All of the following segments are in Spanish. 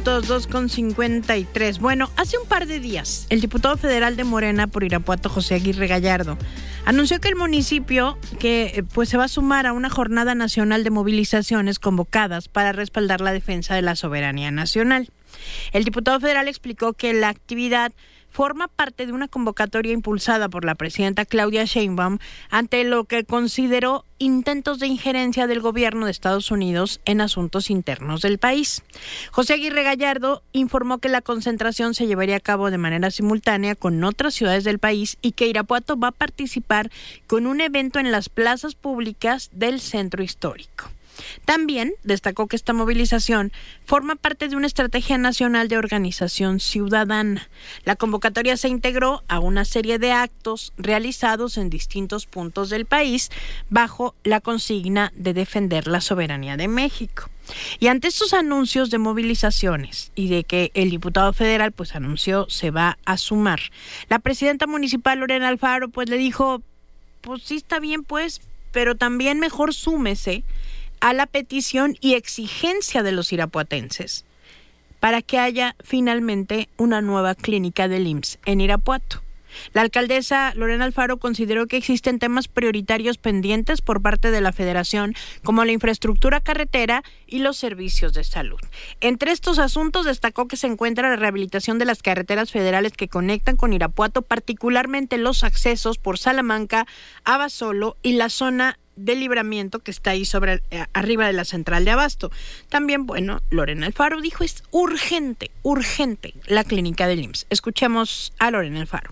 minutos, 2:53. Bueno, hace un par de días, el diputado federal de Morena por Irapuato, José Aguirre Gallardo, anunció que el municipio se va a sumar a una jornada nacional de movilizaciones convocadas para respaldar la defensa de la soberanía nacional. El diputado federal explicó que la actividad forma parte de una convocatoria impulsada por la presidenta Claudia Sheinbaum ante lo que consideró intentos de injerencia del gobierno de Estados Unidos en asuntos internos del país. José Aguirre Gallardo informó que la concentración se llevaría a cabo de manera simultánea con otras ciudades del país y que Irapuato va a participar con un evento en las plazas públicas del centro histórico. También destacó que esta movilización forma parte de una estrategia nacional de organización ciudadana. La convocatoria se integró a una serie de actos realizados en distintos puntos del país bajo la consigna de defender la soberanía de México. Y ante estos anuncios de movilizaciones y de que el diputado federal anunció se va a sumar, la presidenta municipal Lorena Alfaro le dijo, sí está bien pero también mejor súmese a la petición y exigencia de los irapuatenses para que haya finalmente una nueva clínica del IMSS en Irapuato. La alcaldesa Lorena Alfaro consideró que existen temas prioritarios pendientes por parte de la federación, como la infraestructura carretera y los servicios de salud. Entre estos asuntos destacó que se encuentra la rehabilitación de las carreteras federales que conectan con Irapuato, particularmente los accesos por Salamanca, Abasolo y la zona de Libramiento que está ahí arriba de la central de Abasto. También, Lorena Alfaro dijo es urgente la clínica del IMSS. Escuchemos a Lorena Alfaro.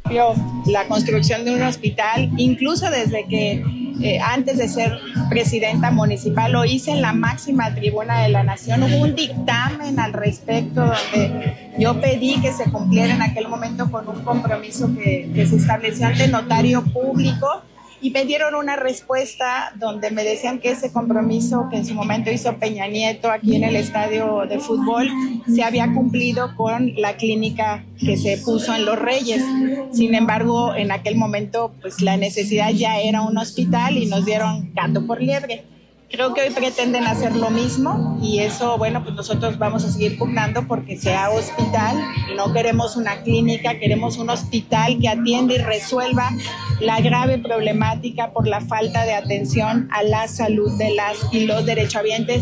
La construcción de un hospital, incluso desde que antes de ser presidenta municipal lo hice en la máxima tribuna de la nación, hubo un dictamen al respecto donde yo pedí que se cumpliera en aquel momento con un compromiso que se estableció ante notario público, y me dieron una respuesta donde me decían que ese compromiso que en su momento hizo Peña Nieto aquí en el estadio de fútbol se había cumplido con la clínica que se puso en Los Reyes. Sin embargo, en aquel momento la necesidad ya era un hospital y nos dieron gato por liebre. Creo que hoy pretenden hacer lo mismo y eso, nosotros vamos a seguir pugnando porque sea hospital. No queremos una clínica, queremos un hospital que atienda y resuelva la grave problemática por la falta de atención a la salud de las y los derechohabientes.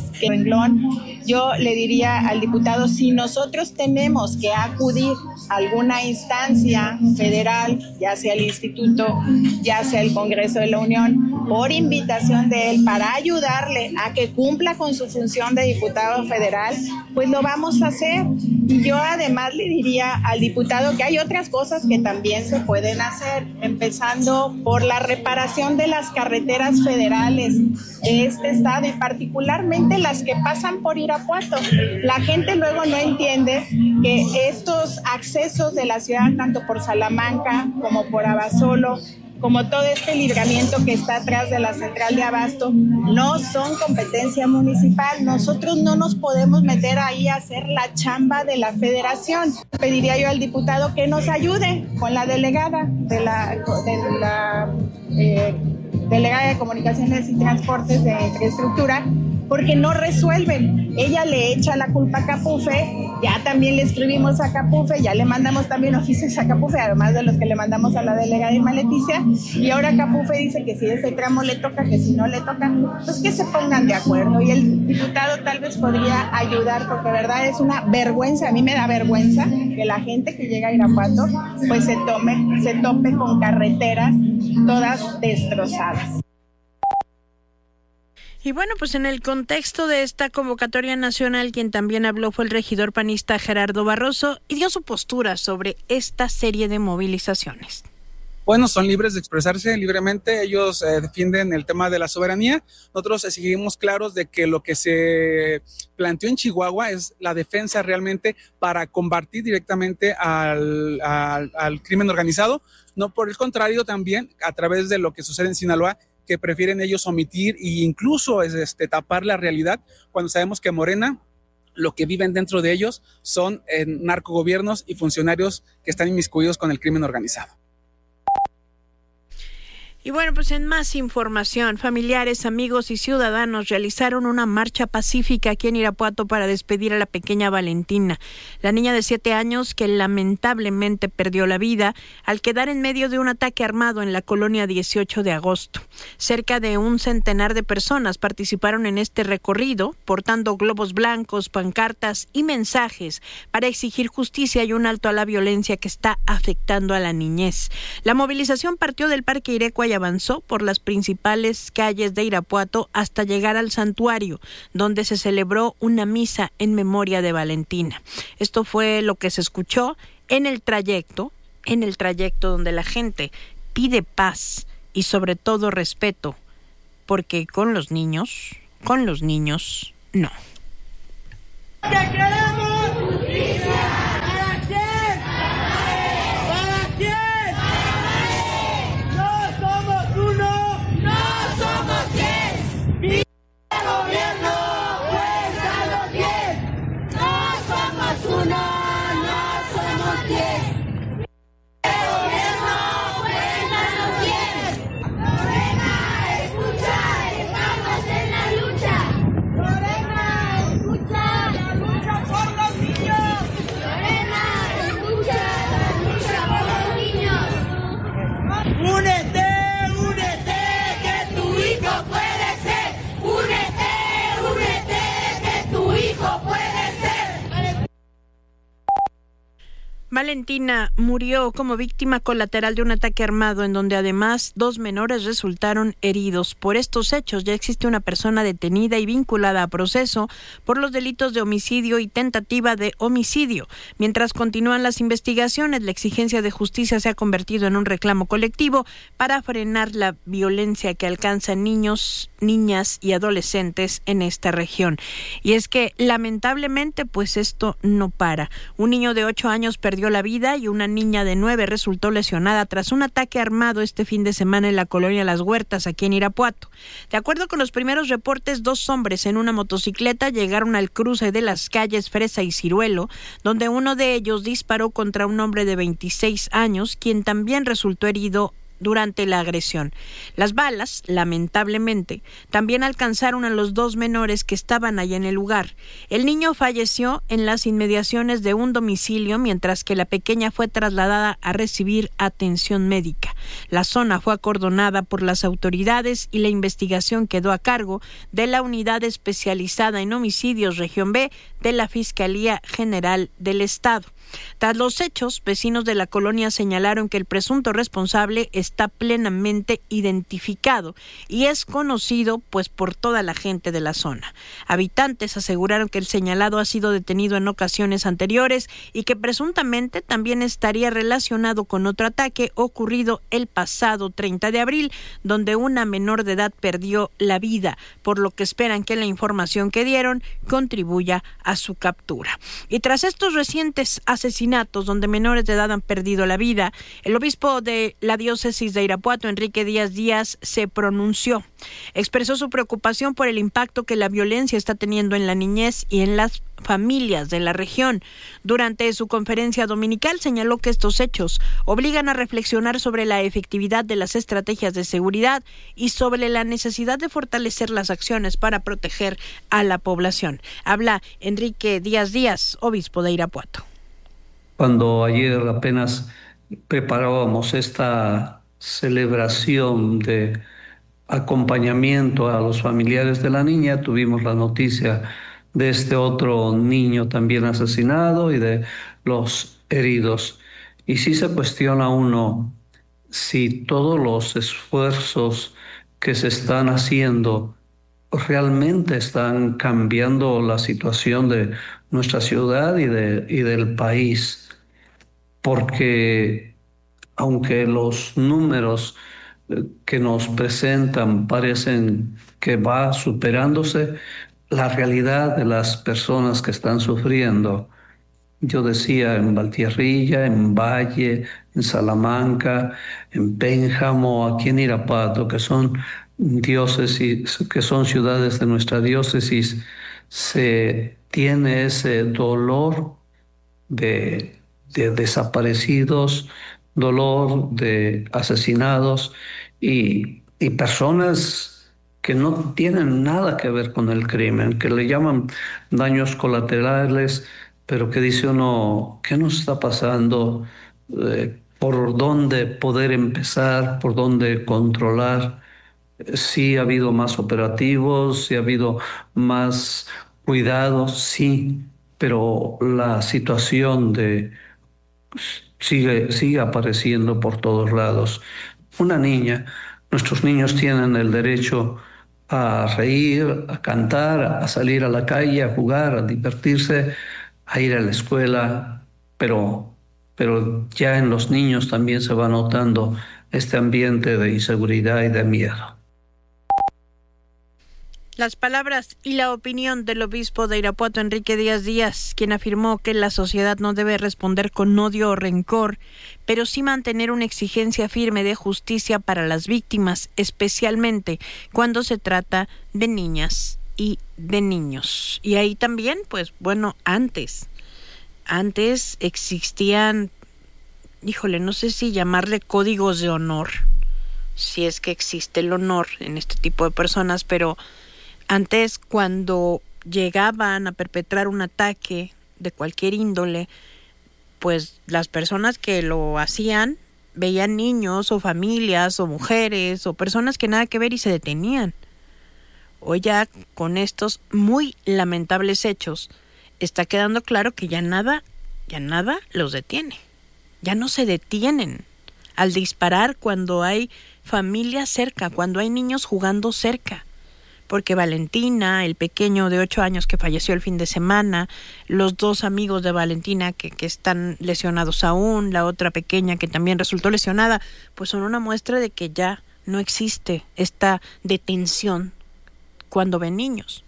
Yo le diría al diputado, si nosotros tenemos que acudir a alguna instancia federal, ya sea el instituto, ya sea el Congreso de la Unión, por invitación de él para ayudarle a que cumpla con su función de diputado federal, lo vamos a hacer. Y yo además le diría al diputado que hay otras cosas que también se pueden hacer, empezando por la reparación de las carreteras federales de este estado y particularmente las que pasan por Irapuato. La gente luego no entiende que estos accesos de la ciudad, tanto por Salamanca como por Abasolo, como todo este libramiento que está atrás de la central de Abasto, no son competencia municipal. Nosotros no nos podemos meter ahí a hacer la chamba de la federación. Pediría yo al diputado que nos ayude con la delegada de la delegada de Comunicaciones y Transportes de Infraestructura, porque no resuelven. Ella le echa la culpa a Capufe, ya también le escribimos a Capufe, ya le mandamos también oficios a Capufe, además de los que le mandamos a la delegada Irma Leticia, y ahora Capufe dice que si ese tramo le toca, que si no le toca, que se pongan de acuerdo, y el diputado tal vez podría ayudar, porque de verdad es una vergüenza, a mí me da vergüenza que la gente que llega a Irapuato se tope con carreteras todas destrozadas. Y en el contexto de esta convocatoria nacional, quien también habló fue el regidor panista Gerardo Barroso y dio su postura sobre esta serie de movilizaciones. Son libres de expresarse libremente, ellos defienden el tema de la soberanía. Nosotros seguimos claros de que lo que se planteó en Chihuahua es la defensa realmente para combatir directamente al crimen organizado, no por el contrario también a través de lo que sucede en Sinaloa, que prefieren ellos omitir e incluso tapar la realidad cuando sabemos que Morena, lo que viven dentro de ellos son narcogobiernos y funcionarios que están inmiscuidos con el crimen organizado. Y bueno, pues en más información, familiares, amigos y ciudadanos realizaron una marcha pacífica aquí en Irapuato para despedir a la pequeña Valentina, la niña de 7 años que lamentablemente perdió la vida al quedar en medio de un ataque armado en la colonia 18 de agosto. Cerca de un centenar de personas participaron en este recorrido, portando globos blancos, pancartas y mensajes para exigir justicia y un alto a la violencia que está afectando a la niñez. La movilización partió del Parque Irecua y avanzó por las principales calles de Irapuato hasta llegar al santuario, donde se celebró una misa en memoria de Valentina. Esto fue lo que se escuchó en el trayecto donde la gente pide paz y sobre todo respeto, porque con los niños, no. ¿Qué queremos? ¡Justicia! ¿Para quién? ¿Para quién? ¡No somos uno! ¡No somos 10! ¡Viva el gobierno! ¡Cuéntanos 10! ¡No somos uno! ¡No somos 10! ¡El gobierno! ¡Cuéntanos 10! ¡Lorena, escucha! ¡Estamos en la lucha! ¡Lorena, escucha! ¡La lucha por los niños! ¡Lorena, escucha! ¡La lucha por los niños! ¡Únete! ¡Únete! ¡Que tu hijo puede ser! ¡Únete! ¡Únete! ¡Que tu hijo puede ser! Valentina murió como víctima colateral de un ataque armado en donde además 2 menores resultaron heridos. Por estos hechos ya existe una persona detenida y vinculada a proceso por los delitos de homicidio y tentativa de homicidio. Mientras continúan las investigaciones, la exigencia de justicia se ha convertido en un reclamo colectivo para frenar la violencia que alcanza niños, niñas y adolescentes en esta región. Y es que lamentablemente pues esto no para. Un niño de 8 años perdió la vida y una niña de 9 resultó lesionada tras un ataque armado este fin de semana en la colonia Las Huertas, aquí en Irapuato. De acuerdo con los primeros reportes, 2 hombres en una motocicleta llegaron al cruce de las calles Fresa y Ciruelo, donde uno de ellos disparó contra un hombre de 26 años, quien también resultó herido durante la agresión. Las balas, lamentablemente, también alcanzaron a los 2 menores que estaban allá en el lugar. El niño falleció en las inmediaciones de un domicilio, mientras que la pequeña fue trasladada a recibir atención médica. La zona fue acordonada por las autoridades y la investigación quedó a cargo de la Unidad Especializada en Homicidios Región B de la Fiscalía General del Estado. Tras los hechos, vecinos de la colonia señalaron que el presunto responsable está plenamente identificado y es conocido pues por toda la gente de la zona. Habitantes aseguraron que el señalado ha sido detenido en ocasiones anteriores y que presuntamente también estaría relacionado con otro ataque ocurrido el pasado 30 de abril, donde una menor de edad perdió la vida, por lo que esperan que la información que dieron contribuya a su captura. Y tras estos recientes asesinatos donde menores de edad han perdido la vida, el obispo de la diócesis de Irapuato, Enrique Díaz Díaz, se pronunció. Expresó su preocupación por el impacto que la violencia está teniendo en la niñez y en las familias de la región. Durante su conferencia dominical señaló que estos hechos obligan a reflexionar sobre la efectividad de las estrategias de seguridad y sobre la necesidad de fortalecer las acciones para proteger a la población. Habla Enrique Díaz Díaz, obispo de Irapuato. Cuando ayer apenas preparábamos esta celebración de acompañamiento a los familiares de la niña, tuvimos la noticia de este otro niño también asesinado y de los heridos. Y sí se cuestiona uno si todos los esfuerzos que se están haciendo realmente están cambiando la situación de nuestra ciudad y del país. Porque aunque los números que nos presentan parecen que va superándose, la realidad de las personas que están sufriendo, yo decía en Valtierrilla, en Valle, en Salamanca, en Pénjamo, aquí en Irapuato, que son diócesis, que son ciudades de nuestra diócesis, se tiene ese dolor de desaparecidos, dolor de asesinados, y personas que no tienen nada que ver con el crimen, que le llaman daños colaterales, pero que dice uno, ¿qué nos está pasando? ¿Por dónde poder empezar? ¿Por dónde controlar? Sí ha habido más operativos, sí ha habido más cuidados, sí, pero la situación sigue apareciendo por todos lados. Una niña, nuestros niños tienen el derecho a reír, a cantar, a salir a la calle, a jugar, a divertirse, a ir a la escuela, pero ya en los niños también se va notando este ambiente de inseguridad y de miedo. Las palabras y la opinión del obispo de Irapuato, Enrique Díaz Díaz, quien afirmó que la sociedad no debe responder con odio o rencor, pero sí mantener una exigencia firme de justicia para las víctimas, especialmente cuando se trata de niñas y de niños. Y ahí también, pues bueno, antes existían, no sé si llamarle códigos de honor, si es que existe el honor en este tipo de personas, pero antes, cuando llegaban a perpetrar un ataque de cualquier índole, pues las personas que lo hacían veían niños o familias o mujeres o personas que nada que ver y se detenían. Hoy ya con estos muy lamentables hechos está quedando claro que ya nada los detiene. Ya no se detienen al disparar cuando hay familias cerca, cuando hay niños jugando cerca. Porque Valentina, el pequeño de 8 años que falleció el fin de semana, los 2 amigos de Valentina que están lesionados aún, la otra pequeña que también resultó lesionada, pues son una muestra de que ya no existe esta detención cuando ven niños.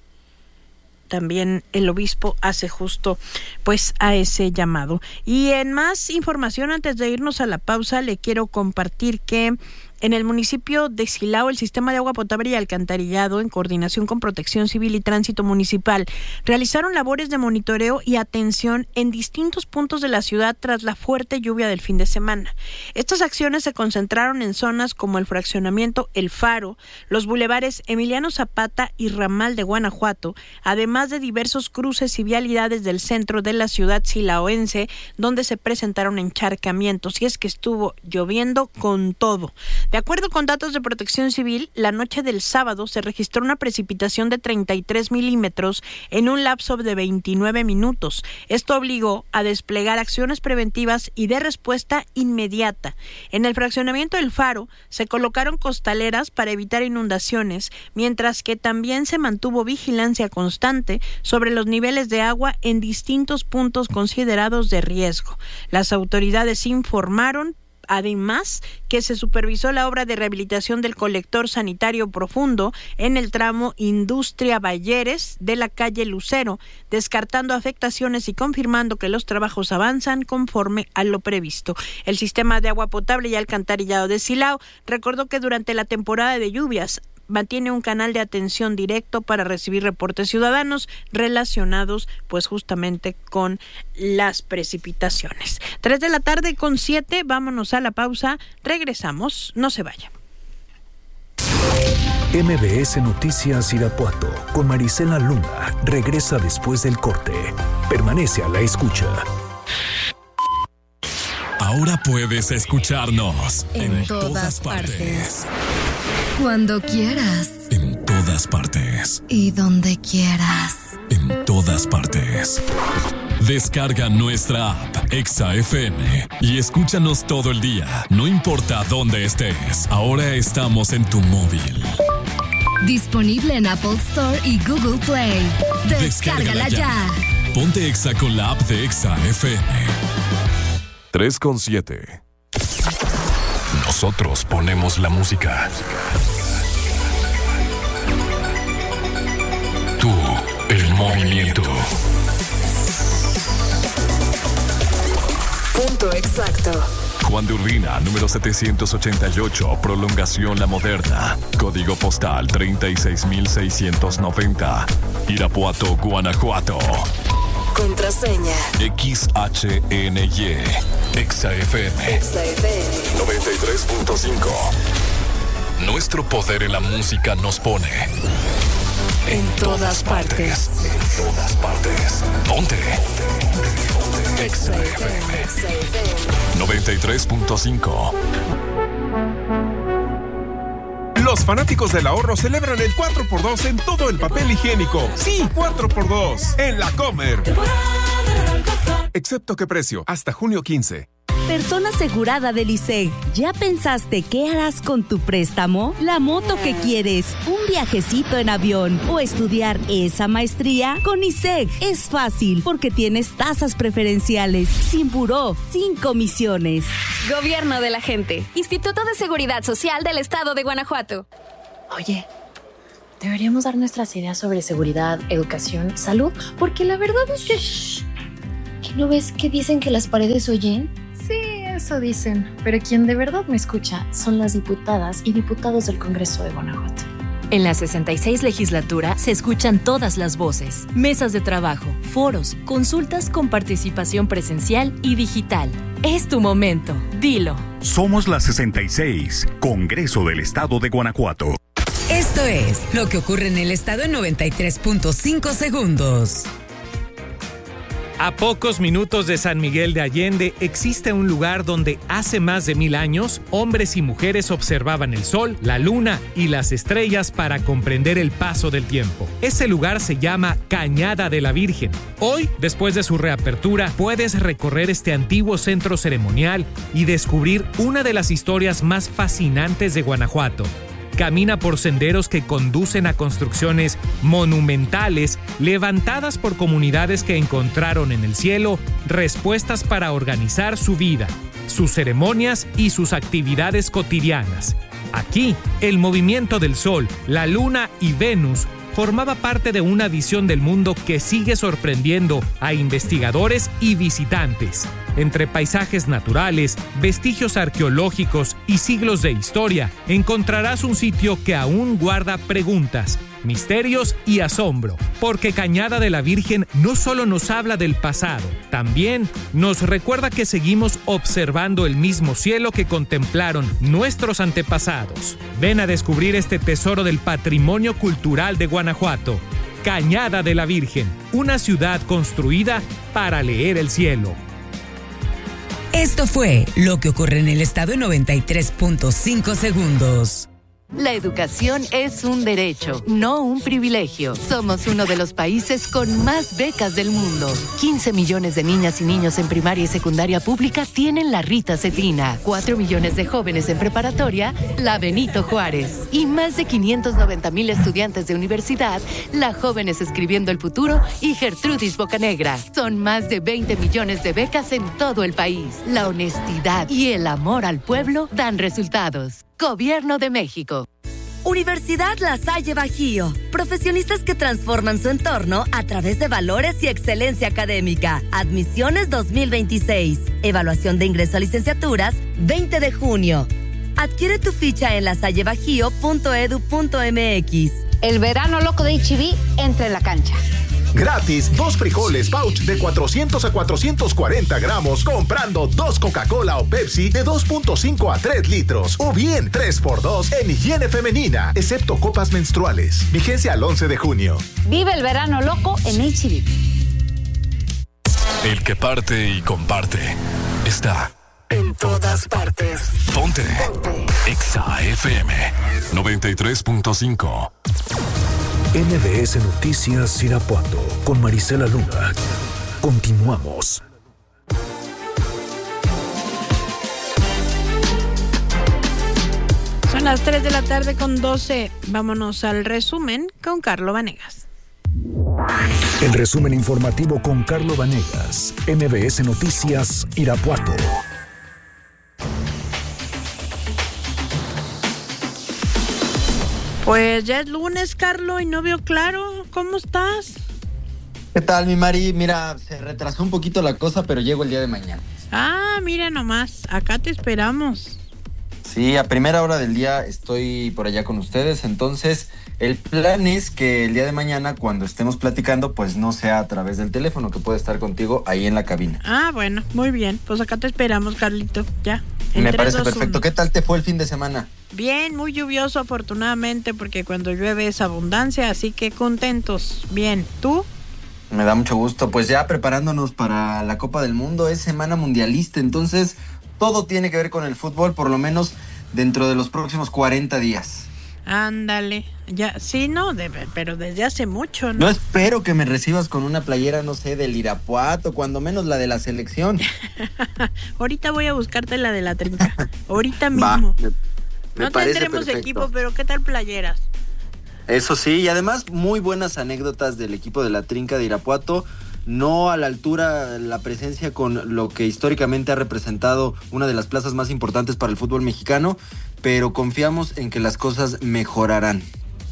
También el obispo hace justo pues a ese llamado. Y en más información, antes de irnos a la pausa, le quiero compartir que en el municipio de Silao, el sistema de agua potable y alcantarillado, en coordinación con Protección Civil y Tránsito Municipal, realizaron labores de monitoreo y atención en distintos puntos de la ciudad tras la fuerte lluvia del fin de semana. Estas acciones se concentraron en zonas como el fraccionamiento El Faro, los bulevares Emiliano Zapata y Ramal de Guanajuato, además de diversos cruces y vialidades del centro de la ciudad silaoense, donde se presentaron encharcamientos, y es que estuvo lloviendo con todo. De acuerdo con datos de Protección Civil, la noche del sábado se registró una precipitación de 33 milímetros en un lapso de 29 minutos. Esto obligó a desplegar acciones preventivas y de respuesta inmediata. En el fraccionamiento del Faro se colocaron costaleras para evitar inundaciones, mientras que también se mantuvo vigilancia constante sobre los niveles de agua en distintos puntos considerados de riesgo. Las autoridades informaron además que se supervisó la obra de rehabilitación del colector sanitario profundo en el tramo Industria Balleres de la calle Lucero, descartando afectaciones y confirmando que los trabajos avanzan conforme a lo previsto. El sistema de agua potable y alcantarillado de Silao recordó que durante la temporada de lluvias mantiene un canal de atención directo para recibir reportes ciudadanos relacionados pues justamente con las precipitaciones. 3:07 p.m, vámonos a la pausa, regresamos, no se vaya. MBS Noticias Irapuato con Marisela Luna regresa después del corte. Permanece a la escucha. Ahora puedes escucharnos en todas partes. Cuando quieras. En todas partes. Y donde quieras. En todas partes. Descarga nuestra app Exa FM y escúchanos todo el día, no importa dónde estés. Ahora estamos en tu móvil. Disponible en Apple Store y Google Play. Descárgala ya. Ponte Exa con la app de Exa FM. 3:07. Nosotros ponemos la música. Tú, el movimiento. Punto exacto. Juan de Urbina, número 788, Prolongación La Moderna. Código postal 36690. Irapuato, Guanajuato. Contraseña XHNY. Exa FM 93.5. Nuestro poder en la música nos pone en todas partes. En todas partes. Ponte. Exa FM 93.5. Los fanáticos del ahorro celebran el 4x2 en todo el papel higiénico. Sí, 4x2 en La Comer. Excepto qué precio, hasta junio 15. Persona asegurada del ISEG. ¿Ya pensaste qué harás con tu préstamo? ¿La moto que quieres? ¿Un viajecito en avión? ¿O estudiar esa maestría? Con ISEG es fácil porque tienes tasas preferenciales, sin buró, sin comisiones. Gobierno de la gente. Instituto de Seguridad Social del Estado de Guanajuato. Oye, deberíamos dar nuestras ideas sobre seguridad, educación, salud, porque la verdad es que... ¿Que no ves que dicen que las paredes oyen? Sí, eso dicen, pero quien de verdad me escucha son las diputadas y diputados del Congreso de Guanajuato. En la 66 legislatura se escuchan todas las voces, mesas de trabajo, foros, consultas con participación presencial y digital. Es tu momento, dilo. Somos la 66, Congreso del Estado de Guanajuato. Esto es lo que ocurre en el estado en 93.5 segundos. A pocos minutos de San Miguel de Allende existe un lugar donde hace más de 1000 años hombres y mujeres observaban el sol, la luna y las estrellas para comprender el paso del tiempo. Ese lugar se llama Cañada de la Virgen. Hoy, después de su reapertura, puedes recorrer este antiguo centro ceremonial y descubrir una de las historias más fascinantes de Guanajuato. Camina por senderos que conducen a construcciones monumentales levantadas por comunidades que encontraron en el cielo respuestas para organizar su vida, sus ceremonias y sus actividades cotidianas. Aquí, el movimiento del Sol, la Luna y Venus formaba parte de una visión del mundo que sigue sorprendiendo a investigadores y visitantes. Entre paisajes naturales, vestigios arqueológicos y siglos de historia, encontrarás un sitio que aún guarda preguntas, misterios y asombro, porque Cañada de la Virgen no solo nos habla del pasado, también nos recuerda que seguimos observando el mismo cielo que contemplaron nuestros antepasados. Ven a descubrir este tesoro del patrimonio cultural de Guanajuato. Cañada de la Virgen, una ciudad construida para leer el cielo. Esto fue lo que ocurre en el estado en 93.5 segundos. La educación es un derecho, no un privilegio. Somos uno de los países con más becas del mundo. 15 millones de niñas y niños en primaria y secundaria pública tienen la Rita Cetina. 4 millones de jóvenes en preparatoria, la Benito Juárez. Y más de 590,000 estudiantes de universidad, la Jóvenes Escribiendo el Futuro y Gertrudis Bocanegra. Son más de 20 millones de becas en todo el país. La honestidad y el amor al pueblo dan resultados. Gobierno de México. Universidad La Salle Bajío. Profesionistas que transforman su entorno a través de valores y excelencia académica. Admisiones 2026. Evaluación de ingreso a licenciaturas 20 de junio. Adquiere tu ficha en lasallebajío.edu.mx. El verano loco de H-E-B entra en la cancha. Gratis, 2 frijoles pouch de 400 a 440 gramos comprando 2 Coca-Cola o Pepsi de 2.5 a 3 litros. O bien 3x2 en higiene femenina, excepto copas menstruales. Vigencia al 11 de junio. Vive el verano loco en H-E-B. El que parte y comparte está en todas partes. Ponte. Exa FM 93.5. MBS Noticias Irapuato con Marisela Luna. Continuamos. Son las 3 de la tarde con 12. Vámonos al resumen con Carlo Vanegas. El resumen informativo con Carlo Vanegas. MBS Noticias Irapuato. Pues ya es lunes, Carlo, y no veo claro. ¿Cómo estás? ¿Qué tal, mi Mari? Mira, se retrasó un poquito la cosa, pero llego el día de mañana. Ah, mira nomás, acá te esperamos. Sí, a primera hora del día estoy por allá con ustedes, entonces el plan es que el día de mañana, cuando estemos platicando, pues no sea a través del teléfono, que pueda estar contigo ahí en la cabina. Ah, bueno, muy bien, pues acá te esperamos, Carlito, ya. Me parece perfecto. ¿Qué tal te fue el fin de semana? Bien, muy lluvioso afortunadamente, porque cuando llueve es abundancia, así que contentos. Bien, ¿tú? Me da mucho gusto. Pues ya preparándonos para la Copa del Mundo, es semana mundialista, entonces todo tiene que ver con el fútbol, por lo menos dentro de los próximos 40 días. Ándale, ya, sí, no, pero desde hace mucho, ¿no? No espero que me recibas con una playera, no sé, del Irapuato, cuando menos la de la selección. Ahorita voy a buscarte la de la Trinca, ahorita mismo. No tendremos equipo, pero ¿qué tal playeras? Eso sí, y además muy buenas anécdotas del equipo de la Trinca de Irapuato. No a la altura la presencia con lo que históricamente ha representado una de las plazas más importantes para el fútbol mexicano, pero confiamos en que las cosas mejorarán.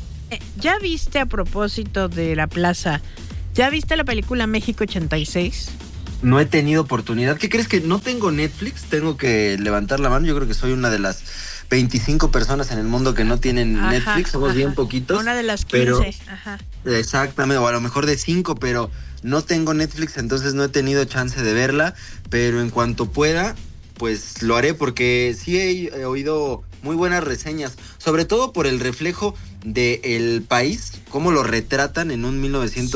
¿Ya viste, a propósito de la plaza, ya viste la película México 86? No he tenido oportunidad. ¿Qué crees? Que no tengo Netflix, tengo que levantar la mano. Yo creo que soy una de las 25 personas en el mundo que no tienen Netflix, somos bien poquitos. Una de las 15, pero, exactamente, o a lo mejor de 5, pero no tengo Netflix, entonces no he tenido chance de verla, pero en cuanto pueda, pues lo haré, porque sí he oído muy buenas reseñas, sobre todo por el reflejo del país, cómo lo retratan en un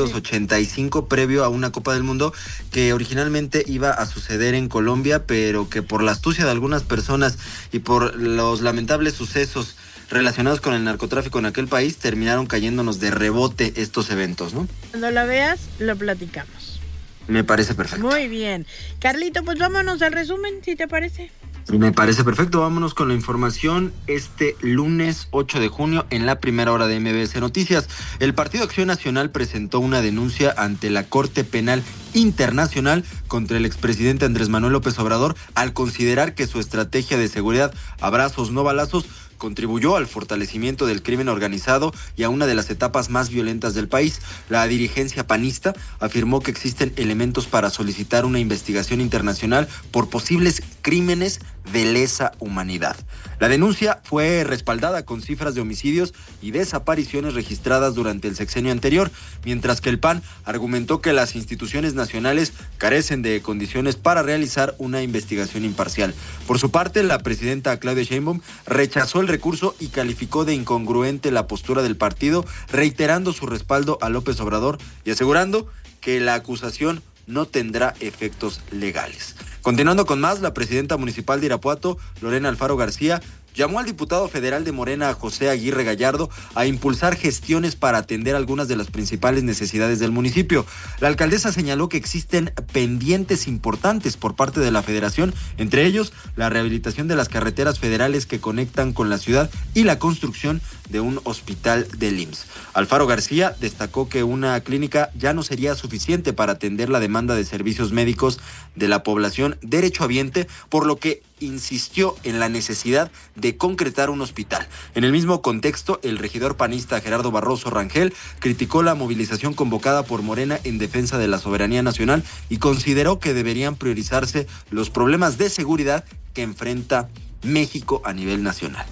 1985 previo a una Copa del Mundo que originalmente iba a suceder en Colombia, pero que por la astucia de algunas personas y por los lamentables sucesos relacionados con el narcotráfico en aquel país, terminaron cayéndonos de rebote estos eventos, ¿no? Cuando la veas, lo platicamos. Me parece perfecto. Muy bien. Carlito, pues vámonos al resumen, si te parece. Me parece perfecto, vámonos con la información. Este lunes 8 de junio, en la primera hora de MBS Noticias, el Partido Acción Nacional presentó una denuncia ante la Corte Penal Internacional contra el expresidente Andrés Manuel López Obrador al considerar que su estrategia de seguridad, abrazos no balazos, contribuyó al fortalecimiento del crimen organizado y a una de las etapas más violentas del país. La dirigencia panista afirmó que existen elementos para solicitar una investigación internacional por posibles crímenes de lesa humanidad. La denuncia fue respaldada con cifras de homicidios y desapariciones registradas durante el sexenio anterior, mientras que el PAN argumentó que las instituciones nacionales carecen de condiciones para realizar una investigación imparcial. Por su parte, la presidenta Claudia Sheinbaum rechazó el recurso y calificó de incongruente la postura del partido, reiterando su respaldo a López Obrador y asegurando que la acusación no tendrá efectos legales. Continuando con más, la presidenta municipal de Irapuato, Lorena Alfaro García, llamó al diputado federal de Morena, José Aguirre Gallardo, a impulsar gestiones para atender algunas de las principales necesidades del municipio. La alcaldesa señaló que existen pendientes importantes por parte de la federación, entre ellos la rehabilitación de las carreteras federales que conectan con la ciudad y la construcción de un hospital del IMSS. Alfaro García destacó que una clínica ya no sería suficiente para atender la demanda de servicios médicos de la población derechohabiente, por lo que insistió en la necesidad de concretar un hospital. En el mismo contexto, el regidor panista Gerardo Barroso Rangel criticó la movilización convocada por Morena en defensa de la soberanía nacional y consideró que deberían priorizarse los problemas de seguridad que enfrenta México a nivel nacional.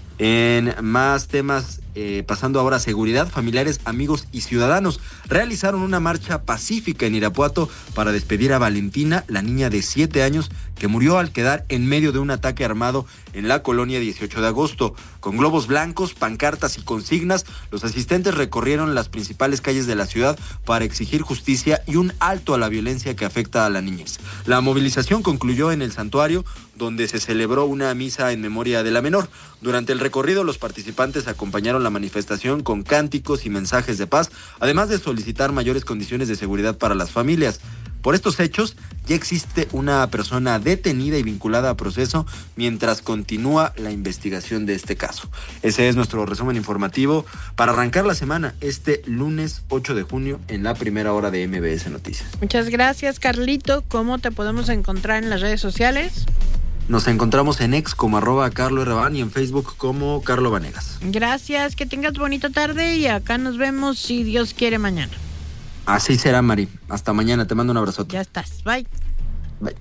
En más temas, pasando ahora a seguridad, familiares, amigos y ciudadanos realizaron una marcha pacífica en Irapuato para despedir a Valentina, la niña de 7 años que murió al quedar en medio de un ataque armado en la colonia 18 de agosto. Con globos blancos, pancartas y consignas, los asistentes recorrieron las principales calles de la ciudad para exigir justicia y un alto a la violencia que afecta a la niñez. La movilización concluyó en el santuario, donde se celebró una misa en memoria de la menor. Durante el recorrido, los participantes acompañaron la manifestación con cánticos y mensajes de paz, además de solicitar mayores condiciones de seguridad para las familias. Por estos hechos, ya existe una persona detenida y vinculada a proceso mientras continúa la investigación de este caso. Ese es nuestro resumen informativo para arrancar la semana este lunes 8 de junio en la primera hora de MBS Noticias. Muchas gracias, Carlito. ¿Cómo te podemos encontrar en las redes sociales? Nos encontramos en X como @CarloRban y en Facebook como Carlo Vanegas. Gracias, que tengas bonita tarde y acá nos vemos si Dios quiere mañana. Así será, Mari. Hasta mañana, te mando un abrazote. Ya estás, bye. Bye.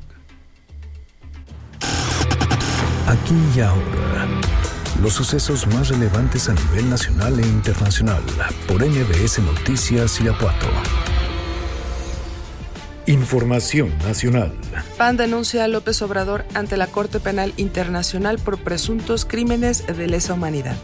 Aquí y ahora, los sucesos más relevantes a nivel nacional e internacional por MBS Noticias Irapuato. Información nacional. PAN denuncia a López Obrador ante la Corte Penal Internacional por presuntos crímenes de lesa humanidad.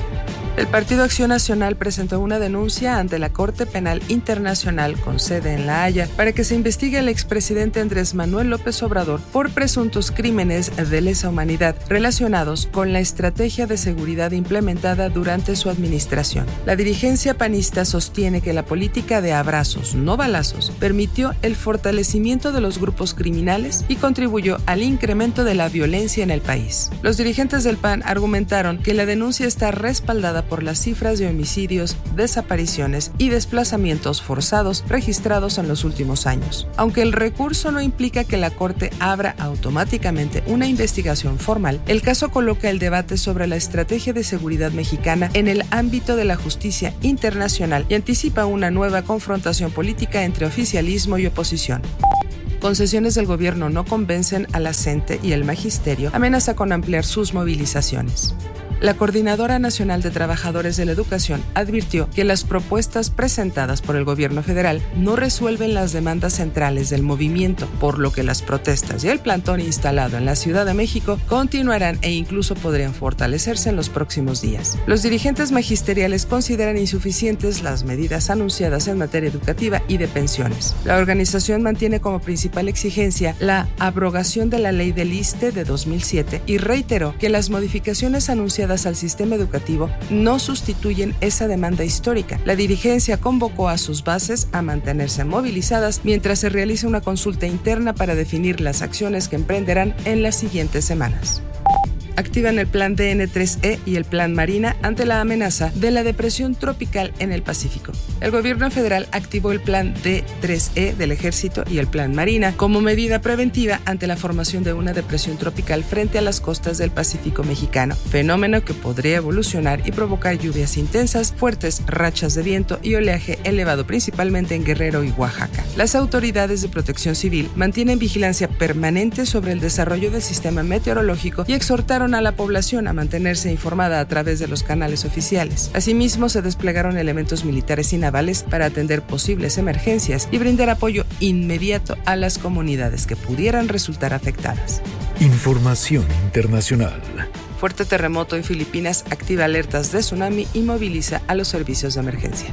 El Partido Acción Nacional presentó una denuncia ante la Corte Penal Internacional con sede en La Haya para que se investigue al expresidente Andrés Manuel López Obrador por presuntos crímenes de lesa humanidad relacionados con la estrategia de seguridad implementada durante su administración. La dirigencia panista sostiene que la política de abrazos, no balazos, permitió el fortalecimiento de los grupos criminales y contribuyó al incremento de la violencia en el país. Los dirigentes del PAN argumentaron que la denuncia está respaldada por las cifras de homicidios, desapariciones y desplazamientos forzados registrados en los últimos años. Aunque el recurso no implica que la Corte abra automáticamente una investigación formal, el caso coloca el debate sobre la estrategia de seguridad mexicana en el ámbito de la justicia internacional y anticipa una nueva confrontación política entre oficialismo y oposición. Concesiones del gobierno no convencen a la CENTE y el magisterio amenaza con ampliar sus movilizaciones. La Coordinadora Nacional de Trabajadores de la Educación advirtió que las propuestas presentadas por el gobierno federal no resuelven las demandas centrales del movimiento, por lo que las protestas y el plantón instalado en la Ciudad de México continuarán e incluso podrían fortalecerse en los próximos días. Los dirigentes magisteriales consideran insuficientes las medidas anunciadas en materia educativa y de pensiones. La organización mantiene como principal exigencia la abrogación de la ley del ISSSTE de 2007 y reiteró que las modificaciones anunciadas al sistema educativo no sustituyen esa demanda histórica. La dirigencia convocó a sus bases a mantenerse movilizadas mientras se realiza una consulta interna para definir las acciones que emprenderán en las siguientes semanas. Activan el Plan DN3E y el Plan Marina ante la amenaza de la depresión tropical en el Pacífico. El gobierno federal activó el Plan D3E del Ejército y el Plan Marina como medida preventiva ante la formación de una depresión tropical frente a las costas del Pacífico mexicano, fenómeno que podría evolucionar y provocar lluvias intensas, fuertes rachas de viento y oleaje elevado principalmente en Guerrero y Oaxaca. Las autoridades de protección civil mantienen vigilancia permanente sobre el desarrollo del sistema meteorológico y exhortaron a la población a mantenerse informada a través de los canales oficiales. Asimismo, se desplegaron elementos militares y navales para atender posibles emergencias y brindar apoyo inmediato a las comunidades que pudieran resultar afectadas. Información internacional. Fuerte terremoto en Filipinas activa alertas de tsunami y moviliza a los servicios de emergencia.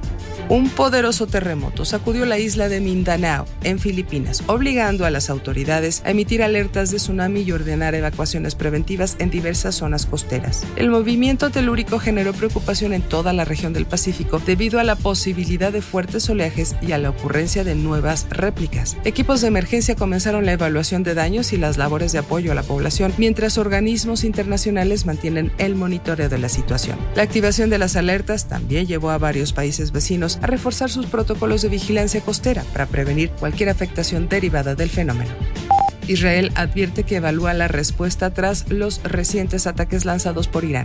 Un poderoso terremoto sacudió la isla de Mindanao, en Filipinas, obligando a las autoridades a emitir alertas de tsunami y ordenar evacuaciones preventivas en diversas zonas costeras. El movimiento telúrico generó preocupación en toda la región del Pacífico debido a la posibilidad de fuertes oleajes y a la ocurrencia de nuevas réplicas. Equipos de emergencia comenzaron la evaluación de daños y las labores de apoyo a la población, mientras organismos internacionales mantienen el monitoreo de la situación. La activación de las alertas también llevó a varios países vecinos a reforzar sus protocolos de vigilancia costera para prevenir cualquier afectación derivada del fenómeno. Israel advierte que evalúa la respuesta tras los recientes ataques lanzados por Irán.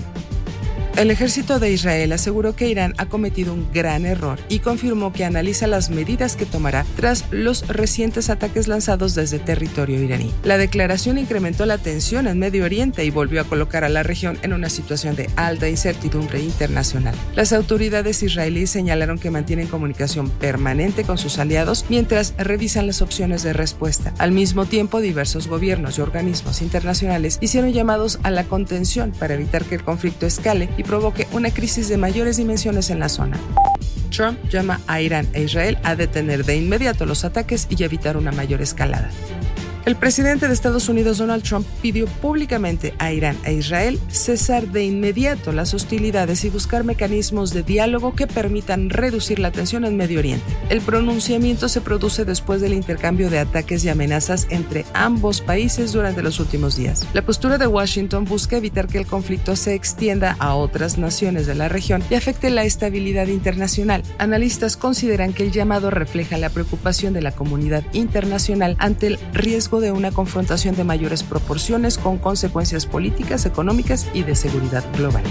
El ejército de Israel aseguró que Irán ha cometido un gran error y confirmó que analiza las medidas que tomará tras los recientes ataques lanzados desde territorio iraní. La declaración incrementó la tensión en Medio Oriente y volvió a colocar a la región en una situación de alta incertidumbre internacional. Las autoridades israelíes señalaron que mantienen comunicación permanente con sus aliados mientras revisan las opciones de respuesta. Al mismo tiempo, diversos gobiernos y organismos internacionales hicieron llamados a la contención para evitar que el conflicto escale y provoque una crisis de mayores dimensiones en la zona. Trump llama a Irán e Israel a detener de inmediato los ataques y evitar una mayor escalada. El presidente de Estados Unidos, Donald Trump, pidió públicamente a Irán e Israel cesar de inmediato las hostilidades y buscar mecanismos de diálogo que permitan reducir la tensión en Medio Oriente. El pronunciamiento se produce después del intercambio de ataques y amenazas entre ambos países durante los últimos días. La postura de Washington busca evitar que el conflicto se extienda a otras naciones de la región y afecte la estabilidad internacional. Analistas consideran que el llamado refleja la preocupación de la comunidad internacional ante el riesgo de una confrontación de mayores proporciones con consecuencias políticas, económicas y de seguridad global.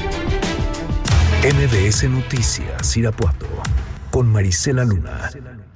MBS Noticias Irapuato con Marisela Luna.